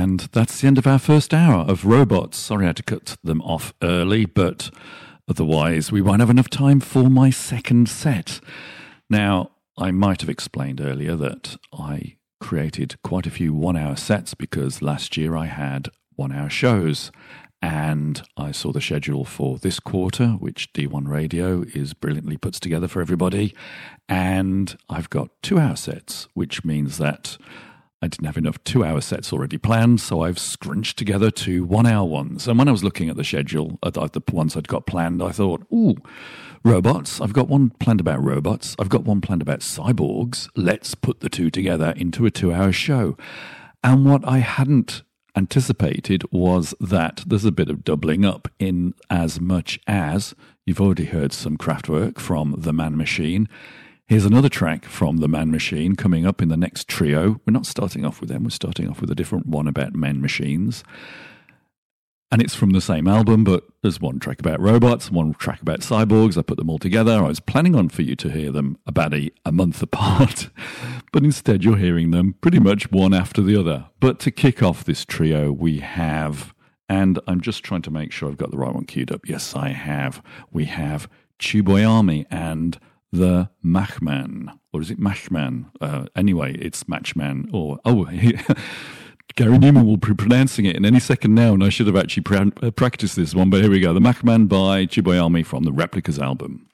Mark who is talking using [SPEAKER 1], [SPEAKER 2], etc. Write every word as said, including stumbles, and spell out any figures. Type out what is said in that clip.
[SPEAKER 1] And that's the end of our first hour of Robots. Sorry I had to cut them off early, but otherwise we won't have enough time for my second set. Now, I might have explained earlier that I created quite a few one-hour sets because last year I had one-hour shows. And I saw the schedule for this quarter, which D one Radio is brilliantly puts together for everybody. And I've got two-hour sets, which means that I didn't have enough two-hour sets already planned, so I've scrunched together two one-hour ones. And when I was looking at the schedule, at the ones I'd got planned, I thought, ooh, robots. I've got one planned about robots. I've got one planned about cyborgs. Let's put the two together into a two-hour show. And what I hadn't anticipated was that there's a bit of doubling up in as much as you've already heard some Kraftwerk from The Man Machine. Here's another track from The Man Machine coming up in the next trio. We're not starting off with them, we're starting off with a different one about men machines. And it's from the same album, but there's one track about robots, one track about cyborgs. I put them all together. I was planning on for you to hear them about a, a month apart, but instead you're hearing them pretty much one after the other. But to kick off this trio, we have, and I'm just trying to make sure I've got the right one queued up. Yes, I have. We have Tuboy Army and the Machman. Or is it Machman? Uh, anyway, it's Matchman. Or, oh, Gary Newman will be pronouncing it in any second now, and I should have actually pra- uh, practiced this one, but here we go. The Machman by Tuboy Army from the Replicas album.